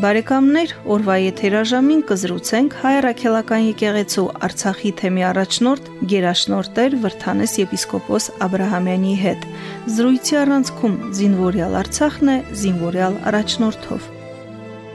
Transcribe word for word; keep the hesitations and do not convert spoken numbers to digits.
Բարեկամներ, օրվա եթերաժամին կզրուցենք Հայ առաքելական եկեղեցու Արցախի թեմի առաջնորդ գերաշնորհ Տեր Վրդանես եպիսկոպոս Աբրահամյանի հետ։ Զրույցի առանցքում զինվորյալ Արցախն է զինվորյալ առաջնորդով։